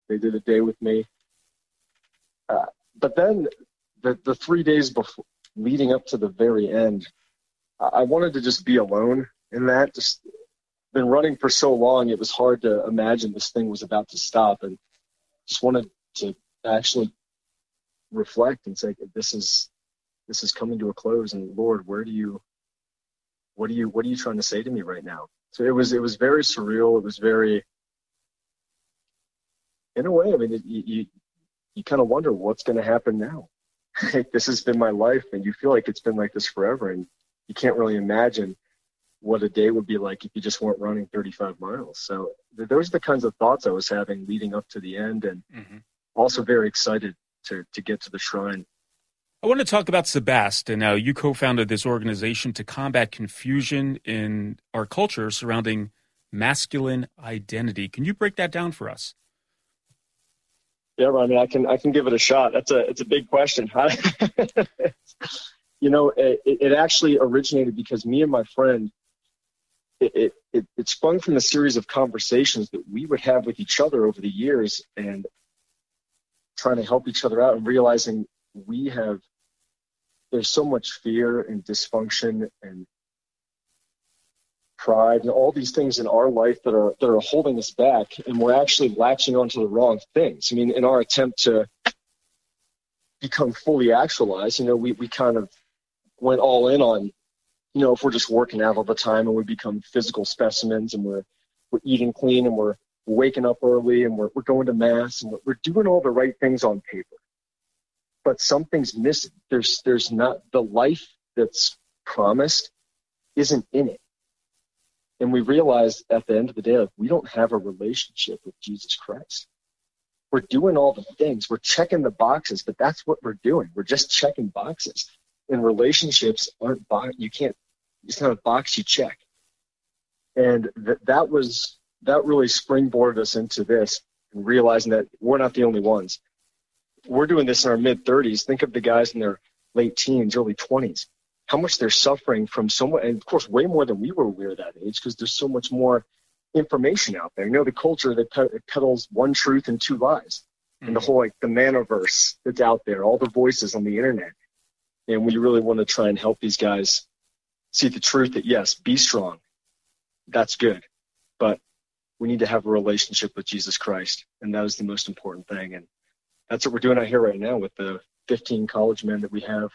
They did a day with me. But then the 3 days before, leading up to the very end, I wanted to just be alone in that. Just been running for so long, it was hard to imagine this thing was about to stop, and just wanted to actually reflect and say, this is coming to a close, and Lord, what are you trying to say to me right now? So it was very surreal. It was very, in a way, I mean, you kind of wonder what's going to happen now. This has been my life, and you feel like it's been like this forever, and you can't really imagine what a day would be like if you just weren't running 35 miles. So those are the kinds of thoughts I was having leading up to the end, and also very excited to get to the shrine. I want to talk about Sebast. Now, you co-founded this organization to combat confusion in our culture surrounding masculine identity. Can you break that down for us? Yeah, Ronnie, I can give it a shot. It's a big question. It actually originated because me and my friend, it sprung from a series of conversations that we would have with each other over the years, and trying to help each other out, and realizing there's so much fear and dysfunction and pride and all these things in our life that are holding us back, and we're actually latching onto the wrong things. I mean, in our attempt to become fully actualized, we kind of went all in on, if we're just working out all the time and we become physical specimens, and we're eating clean, and we're waking up early, and we're going to mass, and we're doing all the right things on paper, but something's missing. There's not, the life that's promised isn't in it. And we realized at the end of the day, we don't have a relationship with Jesus Christ. We're doing all the things. We're checking the boxes, but that's what we're doing. We're just checking boxes. And relationships aren't, it's not a box you check. And that really springboarded us into this, and realizing that we're not the only ones. We're doing this in our mid-30s. Think of the guys in their late teens, early 20s. How much they're suffering from so much, and of course, way more than we were that age, because there's so much more information out there. The culture that peddles one truth and two lies, and the whole, the manoverse that's out there, all the voices on the internet. And we really want to try and help these guys see the truth that, yes, be strong. That's good. But we need to have a relationship with Jesus Christ, and that is the most important thing. And that's what we're doing out here right now with the 15 college men that we have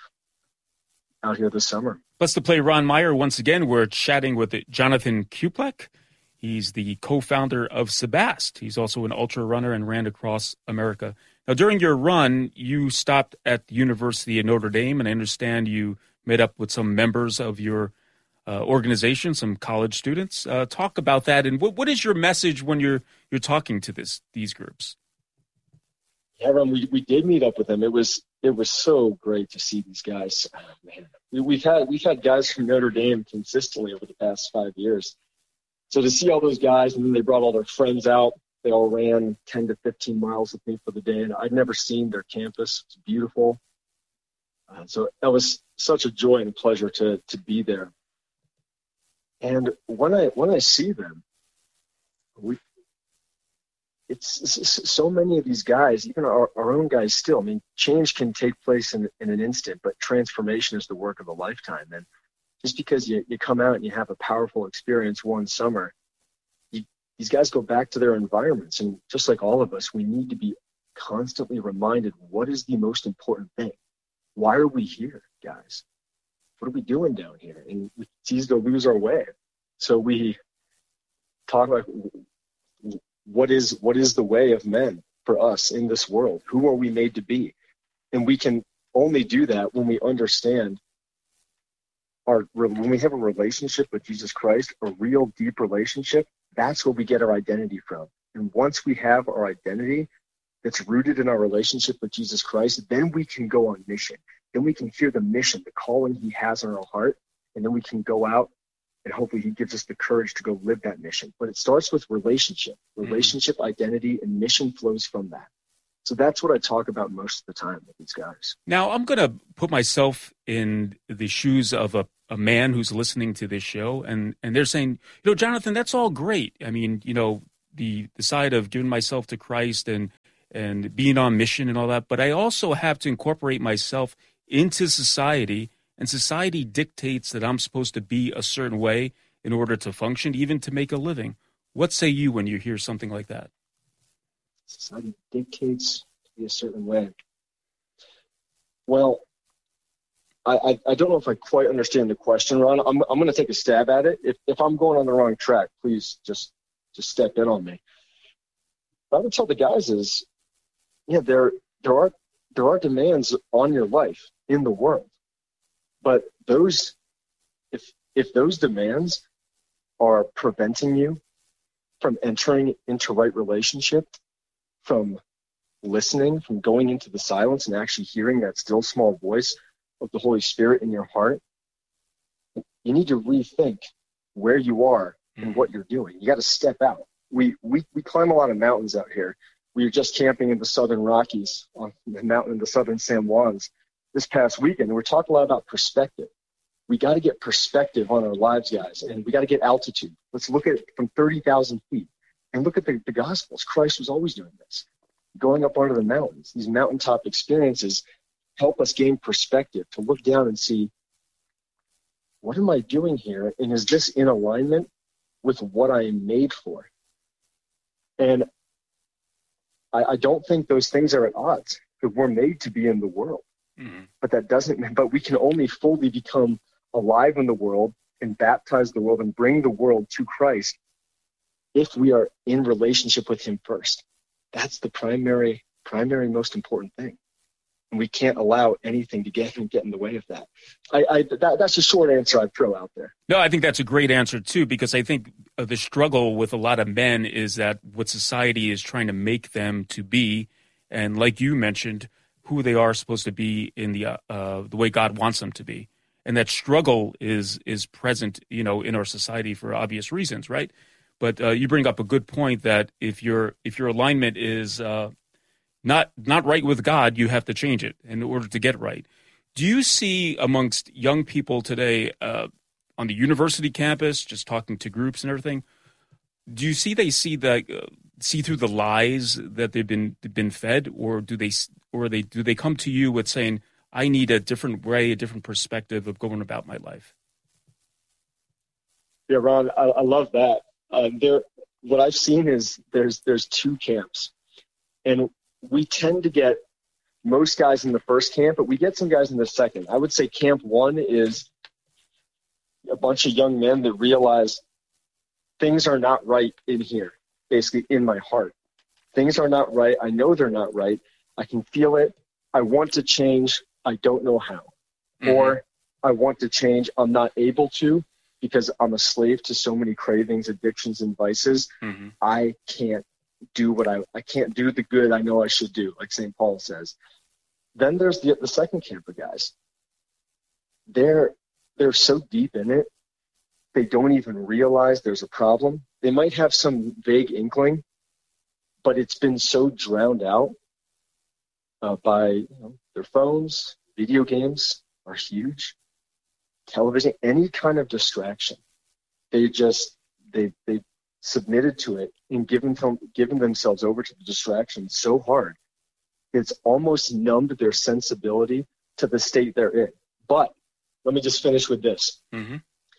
out here this summer. Plus, to play Ron Meyer once again, we're chatting with Jonathan Kuplek. He's the co-founder of Sebast. He's also an ultra runner and ran across America. Now, during your run, you stopped at the University of Notre Dame, and I understand you met up with some members of your organization, some college students. Talk about that, and what is your message when you're talking to these groups? Yeah, Ron, we did meet up with them. It was so great to see these guys. Man, we've had guys from Notre Dame consistently over the past 5 years. So to see all those guys, and then they brought all their friends out. They all ran 10 to 15 miles with me for the day, and I'd never seen their campus. It's beautiful. So that was such a joy and pleasure to be there. And when I see them, it's so many of these guys, even our own guys still. I mean, change can take place in an instant, but transformation is the work of a lifetime. And just because you come out and you have a powerful experience one summer, these guys go back to their environments. And just like all of us, we need to be constantly reminded, what is the most important thing? Why are we here, guys? What are we doing down here? And it's easy to lose our way. So we talk about what is the way of men for us in this world? Who are we made to be? And we can only do that when we understand when we have a relationship with Jesus Christ, a real deep relationship. That's where we get our identity from. And once we have our identity that's rooted in our relationship with Jesus Christ, then we can go on mission. Then we can hear the mission, the calling he has on our heart, and then we can go out and hopefully he gives us the courage to go live that mission. But it starts with relationship. Relationship, identity, and mission flows from that. So that's what I talk about most of the time with these guys. Now, I'm going to put myself in the shoes of a man who's listening to this show, and they're saying, Jonathan, that's all great. I mean, the side of giving myself to Christ and being on mission and all that, but I also have to incorporate myself into society, and society dictates that I'm supposed to be a certain way in order to function, even to make a living. What say you when you hear something like that? Society dictates to be a certain way. Well, I don't know if I quite understand the question, Ron. I'm going to take a stab at it. If I'm going on the wrong track, please just step in on me. What I would tell the guys is, yeah, there are demands on your life in the world, but those, if those demands are preventing you from entering into right relationship, from listening, from going into the silence and actually hearing that still small voice of the Holy Spirit in your heart, you need to rethink where you are and what you're doing. You got to step out. We climb a lot of mountains out here. We were just camping in the Southern Rockies on the mountain in the Southern San Juans this past weekend. And we're talking a lot about perspective. We got to get perspective on our lives, guys, and we got to get altitude. Let's look at it from 30,000 feet and look at the Gospels. Christ was always doing this, going up onto the mountains. These mountaintop experiences help us gain perspective, to look down and see, what am I doing here? And is this in alignment with what I am made for? And I don't think those things are at odds, because we're made to be in the world. Mm-hmm. But we can only fully become alive in the world and baptize the world and bring the world to Christ if we are in relationship with him first. That's the primary, most important thing. And we can't allow anything to get in the way of that. That's a short answer I'd throw out there. No, I think that's a great answer, too, because I think the struggle with a lot of men is that what society is trying to make them to be, and like you mentioned, who they are supposed to be in the way God wants them to be. And that struggle is present, in our society for obvious reasons, right? But you bring up a good point that if your alignment is not right with God, you have to change it in order to get right. Do you see amongst young people today on the university campus, just talking to groups and everything, do you see they see through the lies that they've been fed, or do they come to you with saying, I need a different way, a different perspective of going about my life? Yeah, Ron, I love that. What I've seen is there's two camps, and we tend to get most guys in the first camp, but we get some guys in the second. I would say camp one is a bunch of young men that realize things are not right in here, basically in my heart. Things are not right. I know they're not right. I can feel it. I want to change. I don't know how. Mm-hmm. Or I want to change. I'm not able to because I'm a slave to so many cravings, addictions, and vices. Mm-hmm. I can't do I can't do the good I know I should do, like St. Paul says. Then there's the second camp of guys. They're so deep in it, they don't even realize there's a problem. They might have some vague inkling, but it's been so drowned out by their phones. Video games are huge. Television, any kind of distraction. They submitted to it and given themselves over to the distraction so hard, it's almost numbed their sensibility to the state they're in. But let me just finish with this. Mm-hmm.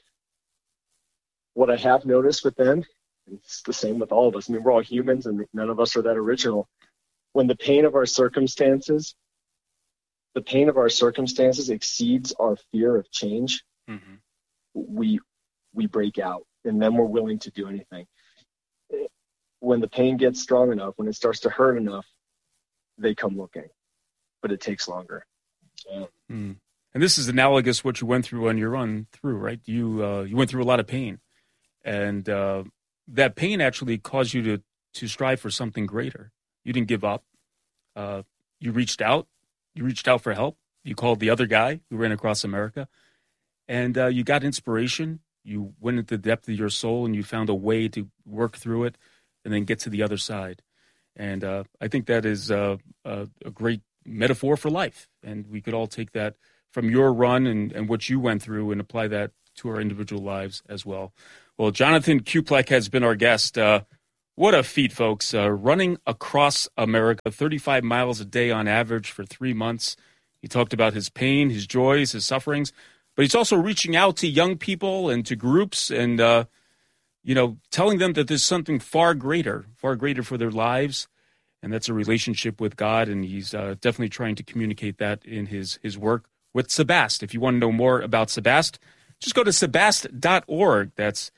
What I have noticed with them, and it's the same with all of us. I mean, we're all humans and none of us are that original. When the pain of our circumstances exceeds our fear of change, mm-hmm. we break out, and then we're willing to do anything. When the pain gets strong enough, when it starts to hurt enough, they come looking, but it takes longer. Yeah. Mm. And this is analogous to what you went through on your run through, right? You went through a lot of pain, and that pain actually caused you to strive for something greater. You didn't give up. You reached out. You reached out for help. You called the other guy who ran across America, and you got inspiration. You went into the depth of your soul, and you found a way to work through it and then get to the other side. And I think that is a great metaphor for life. And we could all take that from your run and what you went through and apply that to our individual lives as well. Well, Jonathan Kuplek has been our guest. What a feat, folks. Running across America, 35 miles a day on average for 3 months. He talked about his pain, his joys, his sufferings, but he's also reaching out to young people and to groups and, telling them that there's something far greater for their lives, and that's a relationship with God, and he's definitely trying to communicate that in his work with Sebast. If you want to know more about Sebast, just go to sebast.org. That's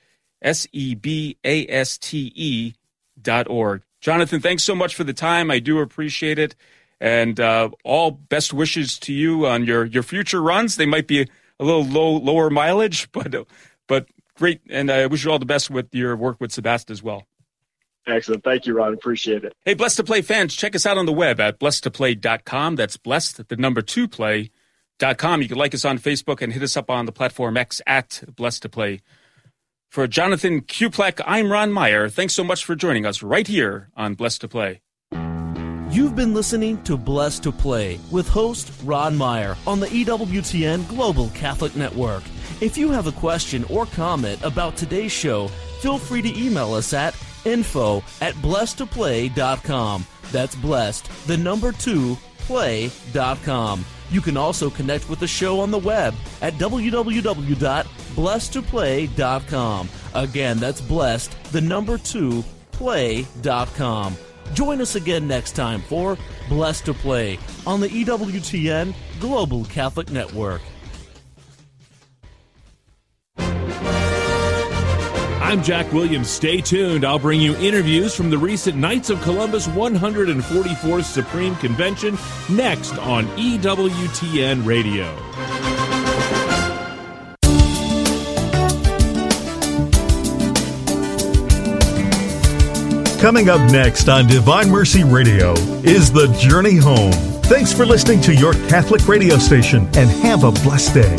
SEBASTE.org. Jonathan, thanks so much for the time. I do appreciate it. And all best wishes to you on your future runs. They might be a little lower mileage, but great. And I wish you all the best with your work with Sebast as well. Excellent. Thank you, Ron. Appreciate it. Hey, Blessed to Play fans, check us out on the web at blessedtoplay.com. That's blessed, the number 2 play.com. You can like us on Facebook and hit us up on the platform X at Blessed to Play. For Jonathan Kuplek, I'm Ron Meyer. Thanks so much for joining us right here on Blessed to Play. You've been listening to Blessed to Play with host Ron Meyer on the EWTN Global Catholic Network. If you have a question or comment about today's show, feel free to email us at info@blessedtoplay.com. That's blessed, the number 2, play.com. You can also connect with the show on the web at www.blessedtoplay.com. Again, that's blessed, the number 2, play.com. Join us again next time for Blessed to Play on the EWTN Global Catholic Network. I'm Jack Williams. Stay tuned. I'll bring you interviews from the recent Knights of Columbus 144th Supreme Convention next on EWTN Radio. Coming up next on Divine Mercy Radio is The Journey Home. Thanks for listening to your Catholic radio station, and have a blessed day.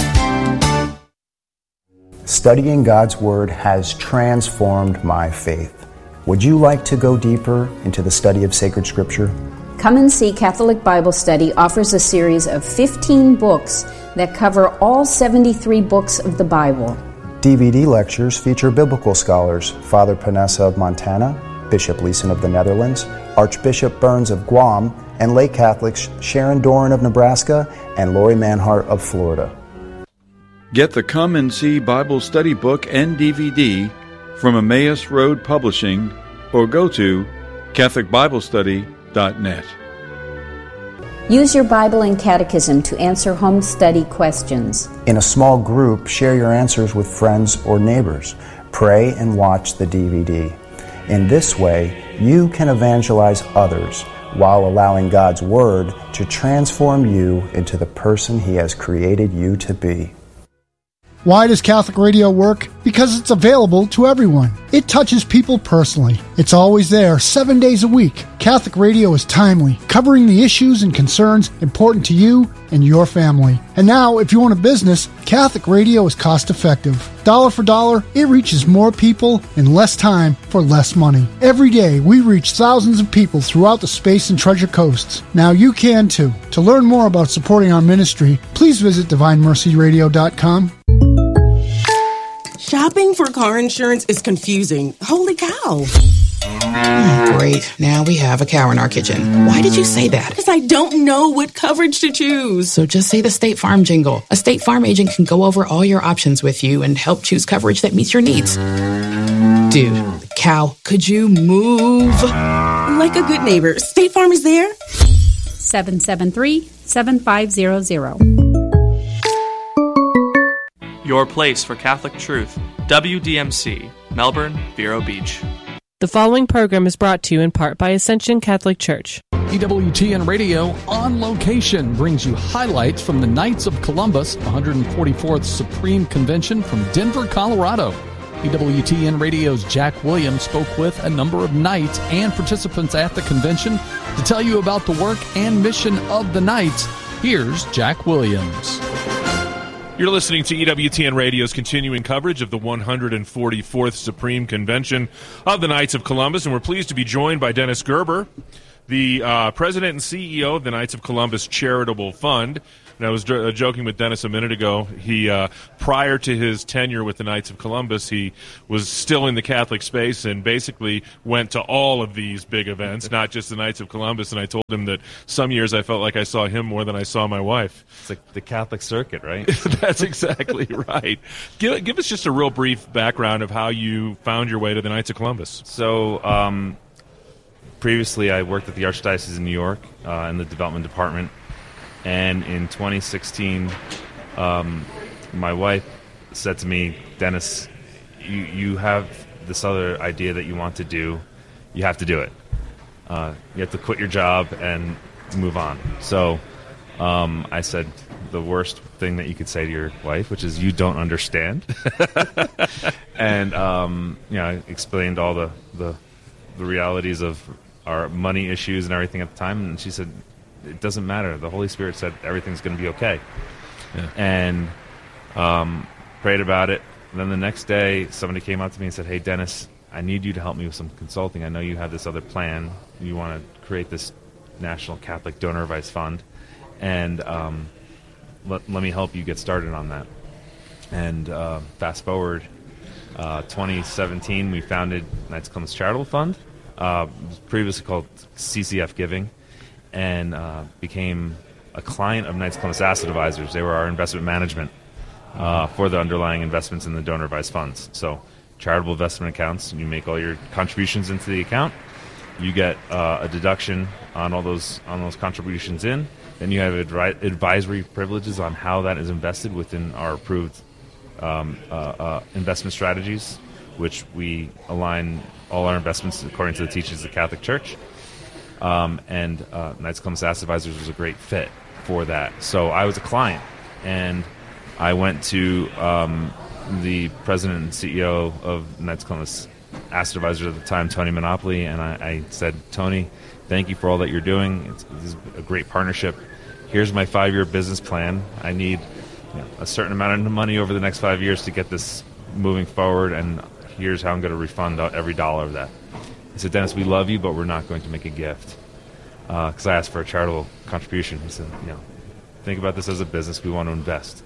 Studying God's Word has transformed my faith. Would you like to go deeper into the study of sacred Scripture? Come and See Catholic Bible Study offers a series of 15 books that cover all 73 books of the Bible. DVD lectures feature biblical scholars Father Panessa of Montana, Bishop Leeson of the Netherlands, Archbishop Burns of Guam, and lay Catholics Sharon Doran of Nebraska and Lori Manhart of Florida. Get the Come and See Bible Study Book and DVD from Emmaus Road Publishing or go to CatholicBibleStudy.net. Use your Bible and Catechism to answer home study questions. In a small group, share your answers with friends or neighbors. Pray and watch the DVD. In this way, you can evangelize others while allowing God's Word to transform you into the person He has created you to be. Why does Catholic radio work? Because it's available to everyone. It touches people personally. It's always there, 7 days a week. Catholic radio is timely, covering the issues and concerns important to you and your family. And now, if you own a business, Catholic radio is cost-effective. Dollar for dollar, it reaches more people in less time for less money. Every day, we reach thousands of people throughout the Space and Treasure Coasts. Now you can too. To learn more about supporting our ministry, please visit DivineMercyRadio.com. Shopping for car insurance is confusing. Holy cow. Great. Now we have a cow in our kitchen. Why did you say that? Because I don't know what coverage to choose. So just say the State Farm jingle. A State Farm agent can go over all your options with you and help choose coverage that meets your needs. Dude, cow, could you move? Like a good neighbor, State Farm is there. 773-7500. Your place for Catholic truth. WDMC, Melbourne, Vero Beach. The following program is brought to you in part by Ascension Catholic Church. EWTN Radio On Location brings you highlights from the Knights of Columbus 144th Supreme Convention from Denver, Colorado. EWTN Radio's Jack Williams spoke with a number of knights and participants at the convention to tell you about the work and mission of the Knights. Here's Jack Williams. You're listening to EWTN Radio's continuing coverage of the 144th Supreme Convention of the Knights of Columbus, and we're pleased to be joined by Dennis Gerber, the president and CEO of the Knights of Columbus Charitable Fund. And I was joking with Dennis a minute ago. He, prior to his tenure with the Knights of Columbus, he was still in the Catholic space and basically went to all of these big events, not just the Knights of Columbus. And I told him that some years I felt like I saw him more than I saw my wife. It's like the Catholic circuit, right? That's exactly right. Give us just a real brief background of how you found your way to the Knights of Columbus. So, previously I worked at the Archdiocese of New York in the development department. And in 2016, my wife said to me, Dennis, you have this other idea that you want to do. You have to do it. You have to quit your job and move on. So I said the worst thing that you could say to your wife, which is, you don't understand. And I explained all the realities of our money issues and everything at the time. And she said, it doesn't matter. The Holy Spirit said everything's going to be okay. Yeah. And prayed about it. And then the next day, somebody came up to me and said, hey, Dennis, I need you to help me with some consulting. I know you have this other plan. You want to create this National Catholic Donor Advice Fund. And let me help you get started on that. And fast forward, 2017, we founded Knights of Columbus Charitable Fund. It was previously called CCF Giving. And became a client of Knights of Columbus Asset Advisors. They were our investment management for the underlying investments in the donor advised funds. So charitable investment accounts, you make all your contributions into the account. You get a deduction on all those contributions in. Then you have advisory privileges on how that is invested within our approved investment strategies, which we align all our investments according to the teachings of the Catholic Church. And Knights of Columbus Asset Advisors was a great fit for that. So I was a client, and I went to the president and CEO of Knights of Columbus Asset Advisors at the time, Tony Monopoly, and I said, Tony, thank you for all that you're doing. This is a great partnership. Here's my 5-year business plan. I need a certain amount of money over the next 5 years to get this moving forward, and here's how I'm going to refund every dollar of that. He said, Dennis, we love you, but we're not going to make a gift. Because I asked for a charitable contribution. He said, think about this as a business. We want to invest.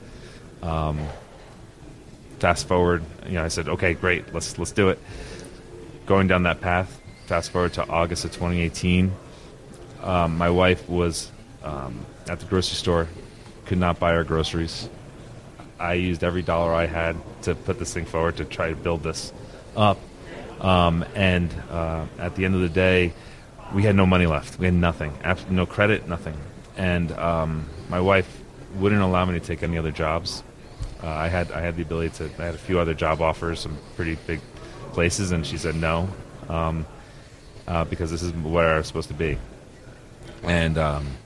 Fast forward, I said, okay, great, let's do it. Going down that path, fast forward to August of 2018, my wife was at the grocery store, could not buy our groceries. I used every dollar I had to put this thing forward to try to build this up. And at the end of the day, we had no money left. We had nothing, no credit, nothing. And my wife wouldn't allow me to take any other jobs. I had the ability to. I had a few other job offers, some pretty big places, and she said no, because this is where I was supposed to be. And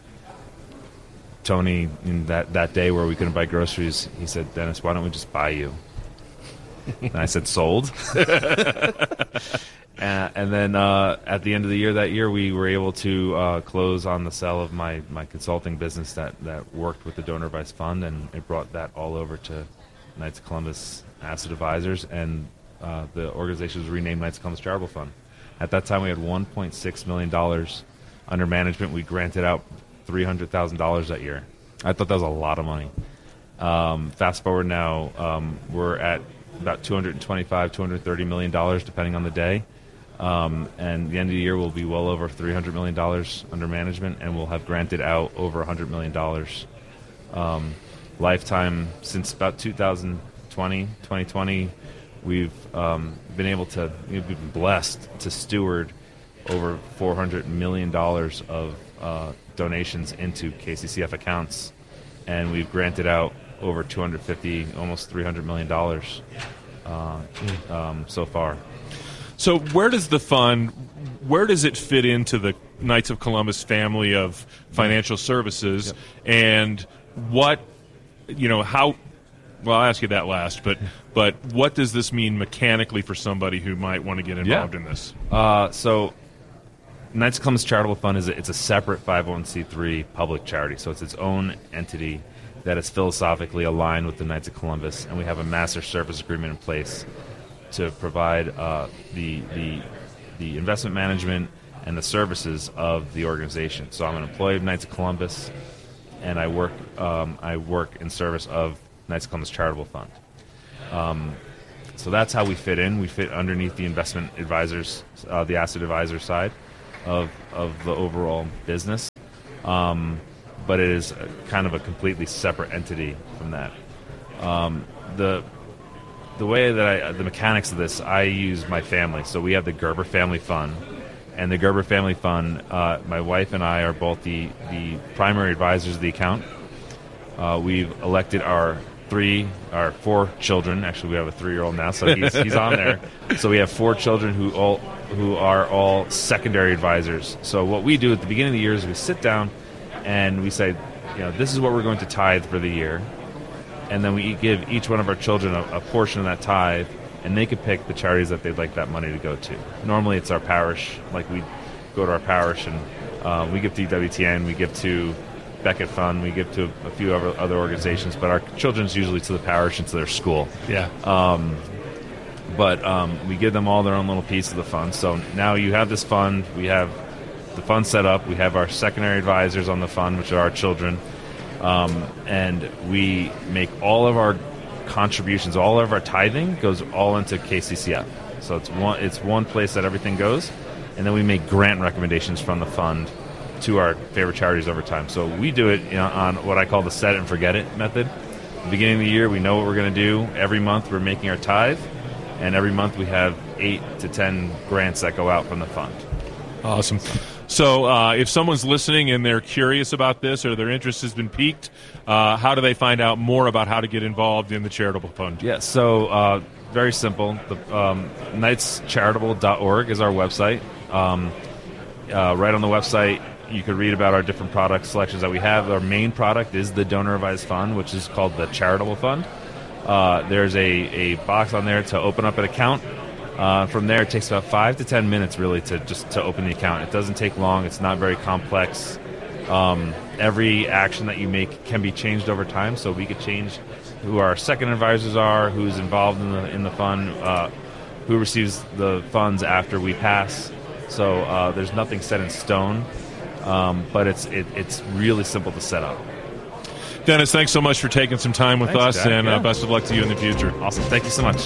Tony, in that day where we couldn't buy groceries, he said, Dennis, why don't we just buy you? And I said, sold. And then at the end of the year that year, we were able to close on the sale of my consulting business that worked with the Donor Advice Fund, and it brought that all over to Knights of Columbus Asset Advisors, and the organization was renamed Knights of Columbus Charitable Fund. At that time, we had $1.6 million under management. We granted out $300,000 that year. I thought that was a lot of money. Fast forward now, we're at about $225, $230 million, depending on the day. And the end of the year will be well over $300 million under management, and we'll have granted out over $100 million. Lifetime, since about 2020, we've been able to, we've been blessed to steward over $400 million of donations into KCCF accounts, and we've granted out over $250, almost $300 million so far. So where does the fund, where does it fit into the Knights of Columbus family of financial services? Yep. And what, how, well, I'll ask you that last, but what does this mean mechanically for somebody who might want to get involved in this? So Knights of Columbus Charitable Fund it's a separate 501c3 public charity, so it's its own entity that is philosophically aligned with the Knights of Columbus, and we have a master service agreement in place to provide the investment management and the services of the organization. So I'm an employee of Knights of Columbus. and I work in service of Knights of Columbus Charitable Fund. So that's how we fit in. We fit underneath the investment advisors, the asset advisor side of the overall business. But it is kind of a completely separate entity from that. The way that the mechanics of this, I use my family. So we have the Gerber Family Fund. And the Gerber Family Fund, my wife and I are both the primary advisors of the account. We've elected our 4 children. Actually, we have a 3-year-old now, so he's on there. So we have 4 children who are all secondary advisors. So what we do at the beginning of the year is we sit down and we say, this is what we're going to tithe for the year. And then we give each one of our children a portion of that tithe, and they could pick the charities that they'd like that money to go to. Normally it's our parish. Like, we go to our parish, and we give to EWTN, we give to Beckett Fund, we give to a few other organizations, but our children's usually to the parish and to their school. Yeah. But we give them all their own little piece of the fund. So now you have this fund, we have the fund set up, we have our secondary advisors on the fund, which are our children, and we make all of our contributions, all of our tithing goes all into KCCF. So it's one place that everything goes, and then we make grant recommendations from the fund to our favorite charities over time. So we do it on what I call the set it and forget it method. At the beginning of the year, we know what we're going to do. Every month we're making our tithe, and every month we have 8 to 10 grants that go out from the fund. Awesome. So if someone's listening and they're curious about this or their interest has been piqued, how do they find out more about how to get involved in the charitable fund? Yeah, so very simple. The knightscharitable.org is our website. Right on the website, you could read about our different product selections that we have. Our main product is the donor advised fund, which is called the charitable fund. There's a box on there to open up an account. From there, it takes about 5 to 10 minutes, really, to open the account. It doesn't take long. It's not very complex. Every action that you make can be changed over time, so we could change who our second advisors are, who's involved in the fund, who receives the funds after we pass. So there's nothing set in stone, but it's really simple to set up. Dennis, thanks so much for taking some time with us, Jack. and best of luck to you in the future. Awesome. Thank you so much.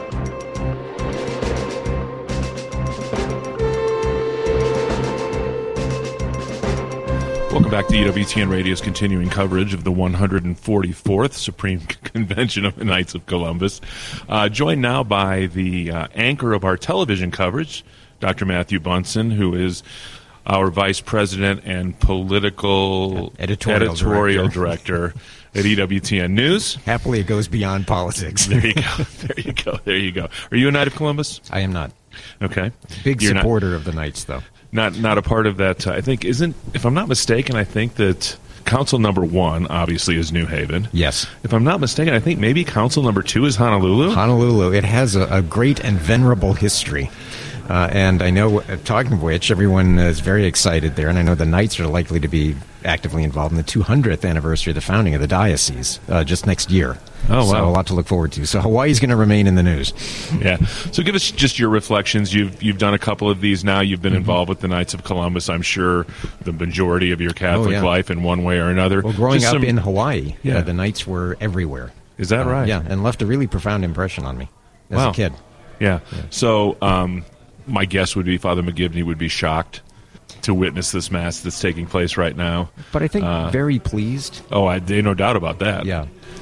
Welcome back to EWTN Radio's continuing coverage of the 144th Supreme Convention of the Knights of Columbus. Joined now by the anchor of our television coverage, Dr. Matthew Bunson, who is our Vice President and Political Editorial Director at EWTN News. Happily, it goes beyond politics. There you go. Are you a Knight of Columbus? I am not. Okay. Big supporter of the Knights, though. Not a part of that. I think if I'm not mistaken, I think that Council number 1 obviously is New Haven. Yes. If I'm not mistaken, I think maybe Council number 2 is Honolulu. Honolulu. It has a great and venerable history. And I know, talking of which, everyone is very excited there, and I know the Knights are likely to be actively involved in the 200th anniversary of the founding of the diocese just next year. Oh, wow. So a lot to look forward to. So Hawaii's going to remain in the news. Yeah. So give us just your reflections. You've done a couple of these now. You've been involved with the Knights of Columbus, I'm sure, the majority of your Catholic life in one way or another. Well, growing up in Hawaii, the Knights were everywhere. Is that right? Yeah, and left a really profound impression on me as a kid. Yeah. So my guess would be Father McGivney would be shocked to witness this Mass that's taking place right now. But I think very pleased. Oh, no doubt about that. Yeah.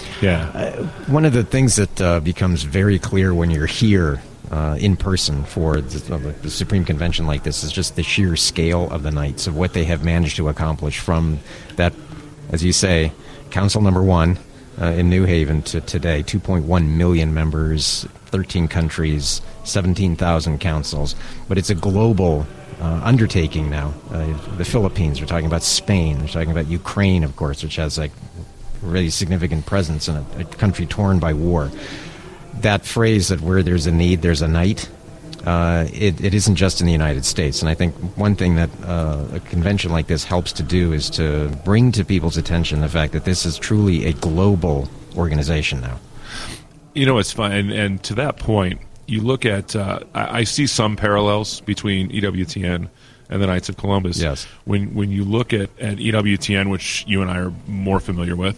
One of the things that becomes very clear when you're here in person for the Supreme Convention like this is just the sheer scale of the Knights, of what they have managed to accomplish from that, as you say, Council number 1 in New Haven to today, 2.1 million members, 13 countries, 17,000 councils. But it's a global undertaking now. The Philippines, we're talking about Spain, we're talking about Ukraine, of course, which has a really significant presence in a country torn by war. That phrase that where there's a need, there's a knight, it isn't just in the United States. And I think one thing that a convention like this helps to do is to bring to people's attention the fact that this is truly a global organization now. You know, it's fun. And to that point, you look at, I see some parallels between EWTN and the Knights of Columbus. Yes. When you look at EWTN, which you and I are more familiar with,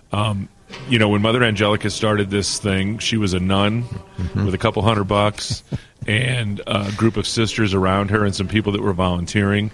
when Mother Angelica started this thing, she was a nun with a couple $100 and a group of sisters around her and some people that were volunteering.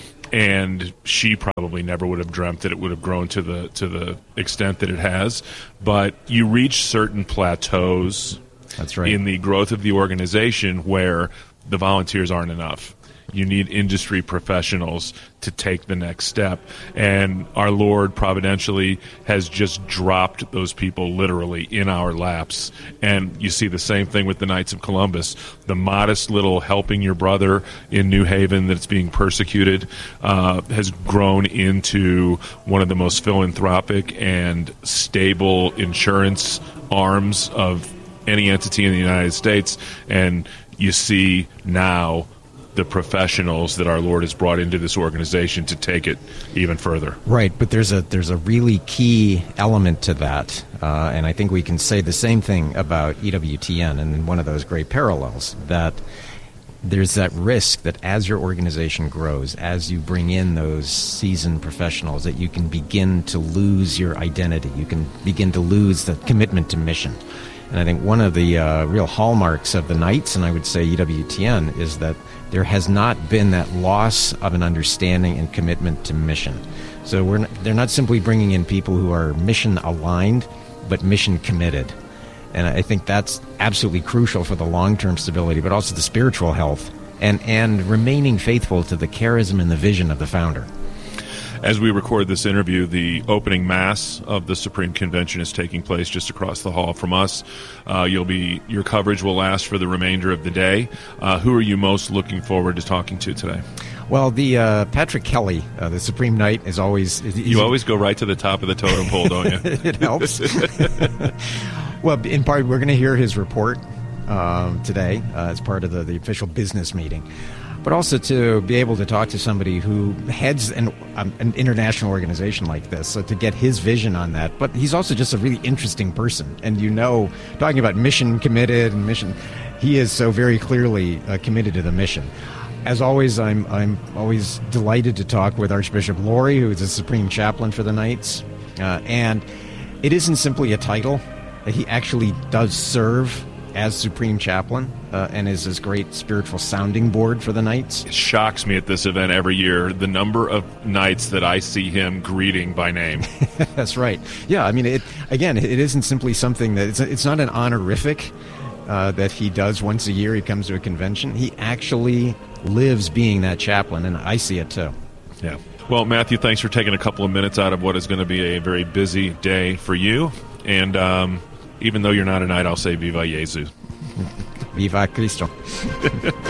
And she probably never would have dreamt that it would have grown to the extent that it has. But you reach certain plateaus. That's right. In the growth of the organization where the volunteers aren't enough. You need industry professionals to take the next step. And our Lord providentially has just dropped those people literally in our laps. And you see the same thing with the Knights of Columbus. The modest little helping your brother in New Haven that's being persecuted has grown into one of the most philanthropic and stable insurance arms of any entity in the United States. And you see now the professionals that our Lord has brought into this organization to take it even further. Right, but there's a really key element to that, and I think we can say the same thing about EWTN, and one of those great parallels, that there's that risk that as your organization grows, as you bring in those seasoned professionals, that you can begin to lose your identity. You can begin to lose the commitment to mission. And I think one of the real hallmarks of the Knights, and I would say EWTN, is that there has not been that loss of an understanding and commitment to mission. So they're not simply bringing in people who are mission aligned, but mission committed. And I think that's absolutely crucial for the long-term stability, but also the spiritual health, and remaining faithful to the charism and the vision of the founder. As we record this interview, the opening mass of the Supreme Convention is taking place just across the hall from us. Your coverage will last for the remainder of the day. Who are you most looking forward to talking to today? Well, the Patrick Kelly, the Supreme Knight, is always... You always go right to the top of the totem pole, don't you? It helps. Well, in part, we're going to hear his report today as part of the official business meeting. But also to be able to talk to somebody who heads an international organization like this, so to get his vision on that. But he's also just a really interesting person. And talking about mission committed and mission, he is so very clearly committed to the mission. As always, I'm always delighted to talk with Archbishop Laurie, who is the Supreme Chaplain for the Knights. And it isn't simply a title. He actually does serve as Supreme Chaplain and is this great spiritual sounding board for the Knights. It shocks me at this event every year, the number of Knights that I see him greeting by name. That's right. Yeah, I mean, it isn't simply something that... It's not an honorific that he does once a year. He comes to a convention. He actually lives being that chaplain, and I see it too. Yeah. Well, Matthew, thanks for taking a couple of minutes out of what is going to be a very busy day for you. And even though you're not a Knight, I'll say Viva Jesus. Viva Cristo.